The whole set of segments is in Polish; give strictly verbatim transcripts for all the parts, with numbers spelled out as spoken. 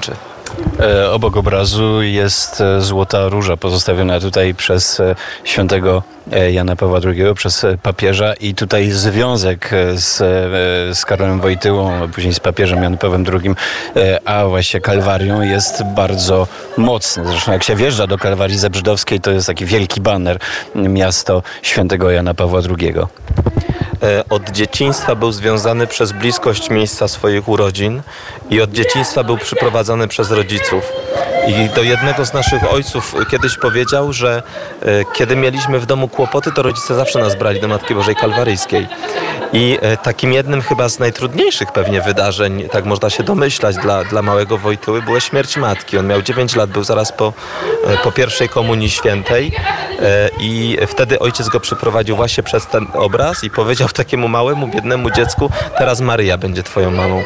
rzeczy. E, obok obrazu jest e, złota róża pozostawiona tutaj przez e, świętego e, Jana Pawła drugiego, przez e, papieża i tutaj związek e, z, e, z Karolem Wojtyłą, a później z papieżem Janem Pawłem drugim, e, a właśnie Kalwarią jest bardzo mocny. Zresztą jak się wjeżdża do Kalwarii Zebrzydowskiej, to jest taki wielki baner, miasto świętego Jana Pawła drugiego. Od dzieciństwa był związany przez bliskość miejsca swoich urodzin i od dzieciństwa był przyprowadzany przez rodziców. I do jednego z naszych ojców kiedyś powiedział, że kiedy mieliśmy w domu kłopoty, to rodzice zawsze nas brali do Matki Bożej Kalwaryjskiej. I takim jednym chyba z najtrudniejszych pewnie wydarzeń, tak można się domyślać, dla, dla małego Wojtyły, była śmierć matki. On miał dziewięć lat, był zaraz po, po pierwszej komunii świętej i wtedy ojciec go przyprowadził właśnie przez ten obraz i powiedział takiemu małemu, biednemu dziecku: teraz Maryja będzie twoją mamą.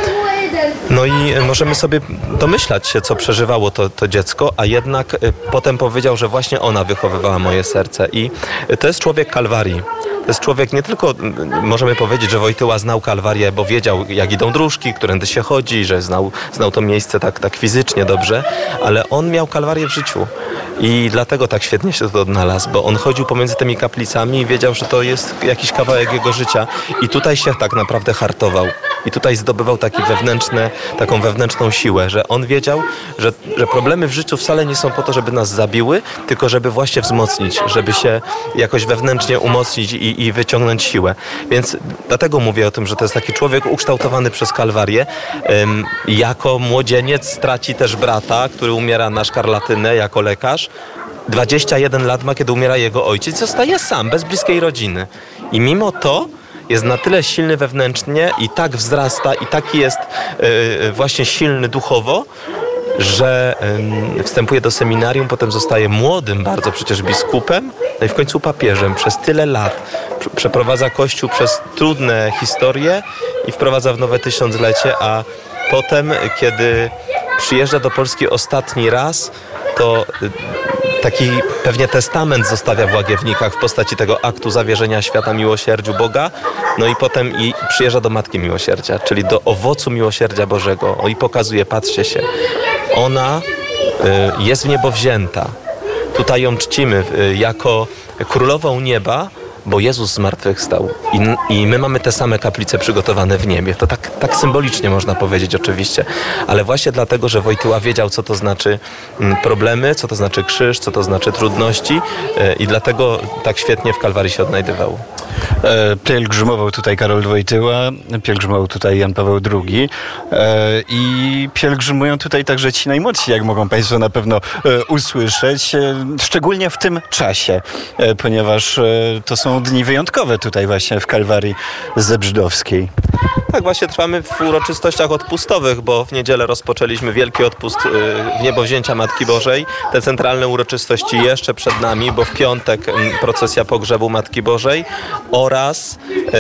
No i możemy sobie domyślać się, co przeżywało to, to dziecko, a jednak potem powiedział, że właśnie ona wychowywała moje serce. I to jest człowiek Kalwarii. To jest człowiek nie tylko, możemy powiedzieć, że Wojtyła znał Kalwarię, bo wiedział, jak idą dróżki, którędy się chodzi, że znał, znał to miejsce tak, tak fizycznie dobrze, ale on miał Kalwarię w życiu. I dlatego tak świetnie się to odnalazł, bo on chodził pomiędzy tymi kaplicami i wiedział, że to jest jakiś kawałek jego życia. I tutaj się tak naprawdę hartował. I tutaj zdobywał taki wewnętrzne, taką wewnętrzną siłę, że on wiedział, że, że problemy w życiu wcale nie są po to, żeby nas zabiły, tylko żeby właśnie wzmocnić, żeby się jakoś wewnętrznie umocnić i, i wyciągnąć siłę. Więc dlatego mówię o tym, że to jest taki człowiek ukształtowany przez Kalwarię. Ym, jako młodzieniec traci też brata, który umiera na szkarlatynę jako lekarz. dwadzieścia jeden lat ma, kiedy umiera jego ojciec. Zostaje sam, bez bliskiej rodziny. I mimo to jest na tyle silny wewnętrznie i tak wzrasta i taki jest yy, właśnie silny duchowo, że yy, wstępuje do seminarium, potem zostaje młodym bardzo przecież biskupem, no i w końcu papieżem przez tyle lat. Przeprowadza Kościół przez trudne historie i wprowadza w nowe tysiąclecie, a potem, kiedy przyjeżdża do Polski ostatni raz, to taki pewnie testament zostawia w Łagiewnikach w postaci tego aktu zawierzenia świata miłosierdziu Boga, no i potem i przyjeżdża do Matki Miłosierdzia, czyli do owocu miłosierdzia Bożego. O, i pokazuje, patrzcie się, ona y, jest w niebo wzięta. Tutaj ją czcimy y, jako królową nieba, bo Jezus zmartwychwstał I, i my mamy te same kaplice przygotowane w niebie. To tak, tak symbolicznie można powiedzieć oczywiście, ale właśnie dlatego, że Wojtyła wiedział, co to znaczy problemy, co to znaczy krzyż, co to znaczy trudności i dlatego tak świetnie w Kalwarii się odnajdywał. E, pielgrzymował tutaj Karol Wojtyła, pielgrzymował tutaj Jan Paweł drugi e, i pielgrzymują tutaj także ci najmłodsi, jak mogą Państwo na pewno e, usłyszeć, e, szczególnie w tym czasie, e, ponieważ e, to są dni wyjątkowe tutaj właśnie w Kalwarii Zebrzydowskiej. Tak, właśnie trwamy w uroczystościach odpustowych, bo w niedzielę rozpoczęliśmy wielki odpust w niebowzięcia Matki Bożej. Te centralne uroczystości jeszcze przed nami, bo w piątek procesja pogrzebu Matki Bożej oraz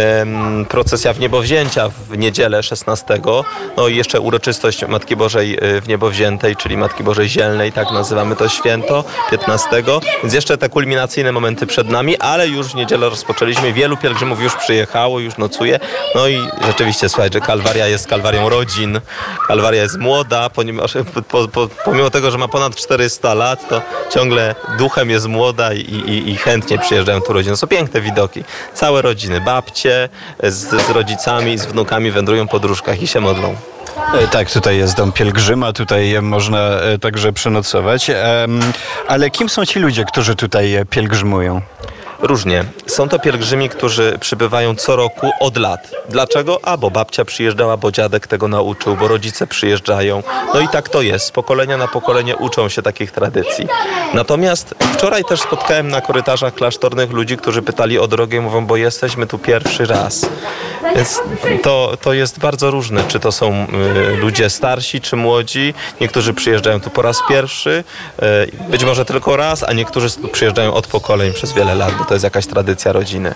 um, procesja w niebowzięcia w niedzielę szesnastego. No i jeszcze uroczystość Matki Bożej w niebowziętej, czyli Matki Bożej Zielnej, tak nazywamy to święto, piętnastego. Więc jeszcze te kulminacyjne momenty przed nami, ale już w niedzielę rozpoczęliśmy. Wielu pielgrzymów już przyjechało, już nocuje. No i rzeczywiście, słuchajcie, Kalwaria jest Kalwarią rodzin. Kalwaria jest młoda, ponieważ po, po, pomimo tego, że ma ponad czterysta lat, to ciągle duchem jest młoda i, i, i chętnie przyjeżdżają tu rodziny. Są piękne widoki. Całe rodziny, babcie z, z rodzicami, z wnukami wędrują po dróżkach i się modlą. E, tak, tutaj jest dom pielgrzyma, tutaj można e, także przenocować. E, ale kim są ci ludzie, którzy tutaj pielgrzymują? Różnie. Są to pielgrzymi, którzy przybywają co roku od lat. Dlaczego? A, bo babcia przyjeżdżała, bo dziadek tego nauczył, bo rodzice przyjeżdżają. No i tak to jest. Z pokolenia na pokolenie uczą się takich tradycji. Natomiast wczoraj też spotkałem na korytarzach klasztornych ludzi, którzy pytali o drogę i mówią, bo jesteśmy tu pierwszy raz. Więc to, to jest bardzo różne, czy to są y, ludzie starsi, czy młodzi. Niektórzy przyjeżdżają tu po raz pierwszy, y, być może tylko raz, a niektórzy przyjeżdżają od pokoleń przez wiele lat, bo to jest jakaś tradycja rodziny.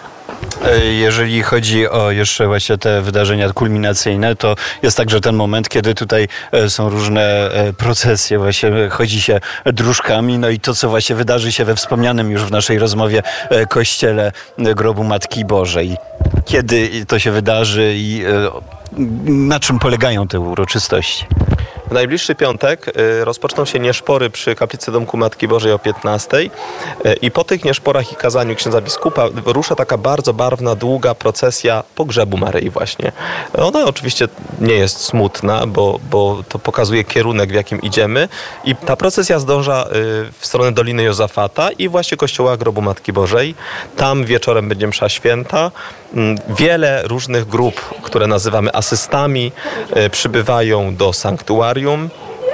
Jeżeli chodzi o jeszcze właśnie te wydarzenia kulminacyjne, to jest także ten moment, kiedy tutaj są różne procesje, właśnie chodzi się dróżkami, no i to, co właśnie wydarzy się we wspomnianym już w naszej rozmowie kościele grobu Matki Bożej. Kiedy to się wydarzy i na czym polegają te uroczystości? W najbliższy piątek y, rozpoczną się nieszpory przy kaplicy Domku Matki Bożej o piętnastej y, i po tych nieszporach i kazaniu księdza biskupa rusza taka bardzo barwna, długa procesja pogrzebu Maryi właśnie. Ona oczywiście nie jest smutna, bo, bo to pokazuje kierunek, w jakim idziemy i ta procesja zdąża y, w stronę Doliny Jozafata i właśnie kościoła Grobu Matki Bożej. Tam wieczorem będzie msza święta. Wiele różnych grup, które nazywamy asystami, y, przybywają do sanktuarium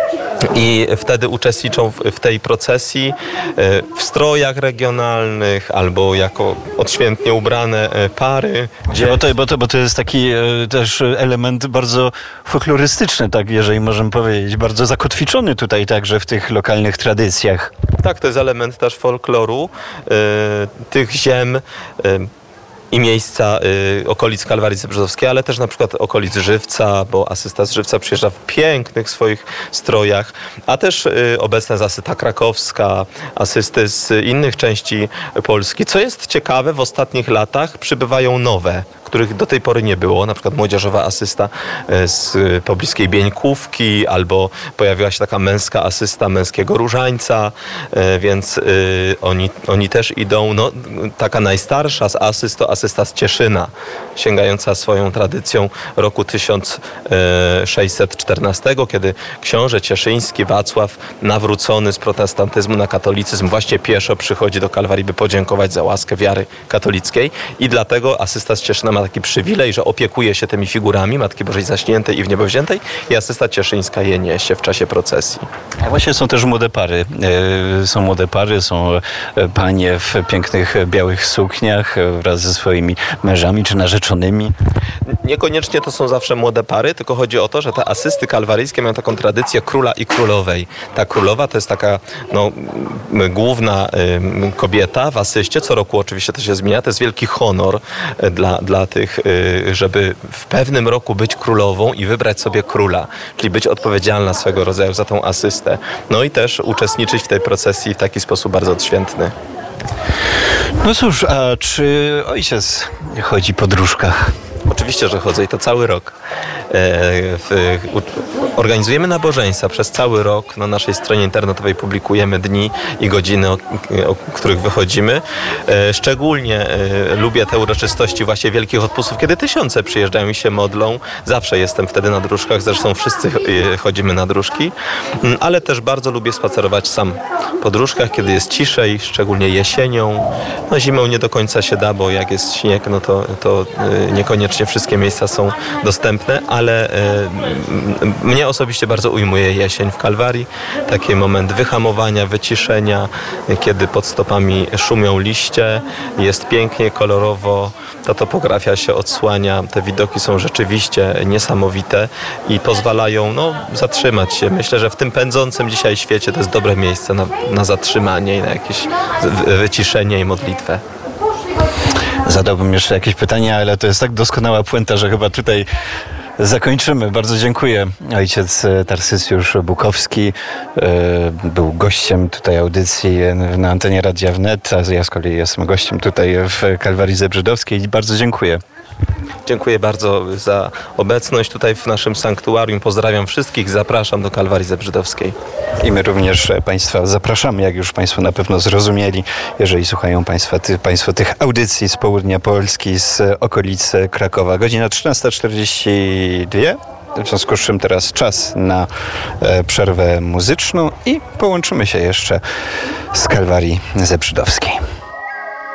i wtedy uczestniczą w, w tej procesji y, w strojach regionalnych albo jako odświętnie ubrane y, pary. Gdzie... Bo, to, bo, to, bo to jest taki e, też element bardzo folklorystyczny, tak, jeżeli możemy powiedzieć, bardzo zakotwiczony tutaj także w tych lokalnych tradycjach. Tak, to jest element też folkloru y, tych ziem, y, i miejsca y, okolic Kalwarii Zebrzydowskiej, ale też na przykład okolic Żywca, bo asysta z Żywca przyjeżdża w pięknych swoich strojach, a też y, obecna jest asysta krakowska, asysty z innych części Polski. Co jest ciekawe, w ostatnich latach przybywają nowe, których do tej pory nie było, na przykład młodzieżowa asysta z pobliskiej Bieńkówki, albo pojawiła się taka męska asysta męskiego różańca, więc oni, oni też idą. No, taka najstarsza z asyst to asysta z Cieszyna, sięgająca swoją tradycją roku tysiąc sześćset czternastego, kiedy książę cieszyński Wacław, nawrócony z protestantyzmu na katolicyzm, właśnie pieszo przychodzi do Kalwarii, by podziękować za łaskę wiary katolickiej i dlatego asysta z Cieszyna ma taki przywilej, że opiekuje się tymi figurami Matki Bożej Zaśniętej i w niebo wziętej i asysta cieszyńska je niesie w czasie procesji. A właśnie są też młode pary. E, są młode pary, są panie w pięknych białych sukniach wraz ze swoimi mężami czy narzeczonymi. Niekoniecznie to są zawsze młode pary, tylko chodzi o to, że te asysty kalwaryjskie mają taką tradycję króla i królowej. Ta królowa to jest taka no, główna y, kobieta w asyście. Co roku oczywiście to się zmienia. To jest wielki honor y, dla, dla tych, y, żeby w pewnym roku być królową i wybrać sobie króla, czyli być odpowiedzialna swego rodzaju za tą asystę. No i też uczestniczyć w tej procesji w taki sposób bardzo odświętny. No cóż, a czy ojciec chodzi po dróżkach? Oczywiście, że chodzę i to cały rok. E, w, u, organizujemy nabożeństwa przez cały rok. Na naszej stronie internetowej publikujemy dni i godziny, o, o których wychodzimy. E, szczególnie e, lubię te uroczystości właśnie Wielkich Odpustów, kiedy tysiące przyjeżdżają i się modlą. Zawsze jestem wtedy na dróżkach, zresztą wszyscy e, chodzimy na dróżki. Ale też bardzo lubię spacerować sam po dróżkach, kiedy jest ciszej, szczególnie jesienią. No, zimą nie do końca się da, bo jak jest śnieg, no to, to e, niekoniecznie wszystkie miejsca są dostępne, ale y, mnie osobiście bardzo ujmuje jesień w Kalwarii. Taki moment wyhamowania, wyciszenia, kiedy pod stopami szumią liście, jest pięknie, kolorowo, ta topografia się odsłania, te widoki są rzeczywiście niesamowite i pozwalają no, zatrzymać się. Myślę, że w tym pędzącym dzisiaj świecie to jest dobre miejsce na, na zatrzymanie i na jakieś wyciszenie i modlitwę. Zadałbym jeszcze jakieś pytania, ale to jest tak doskonała puenta, że chyba tutaj zakończymy. Bardzo dziękuję. Ojciec Tarsysjusz Bukowski był gościem tutaj audycji na antenie Radia Wnet, a ja z kolei jestem gościem tutaj w Kalwarii Zebrzydowskiej. Bardzo dziękuję. Dziękuję bardzo za obecność tutaj w naszym sanktuarium. Pozdrawiam wszystkich, zapraszam do Kalwarii Zebrzydowskiej. I my również Państwa zapraszamy, jak już Państwo na pewno zrozumieli, jeżeli słuchają Państwa, ty, Państwo tych audycji z południa Polski, z okolicy Krakowa. Godzina trzynasta czterdzieści dwa. W związku z czym teraz czas na e, przerwę muzyczną i połączymy się jeszcze z Kalwarii Zebrzydowskiej.